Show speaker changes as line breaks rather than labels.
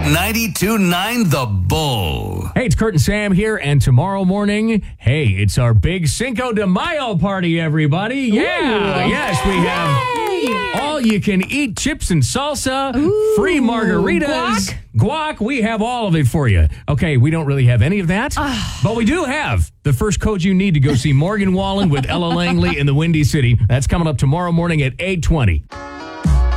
92.9 The Bull.
Hey, it's Kurt and Sam here, and tomorrow morning, hey, it's our big Cinco de Mayo party, everybody. Yeah, yes, we have all you can eat chips and salsa, free margaritas, guac. We have all of it for you. Okay, we don't really have any of that, but we do have the first code you need to go see Morgan Wallen with Ella Langley in the Windy City. That's coming up tomorrow morning at 8:20.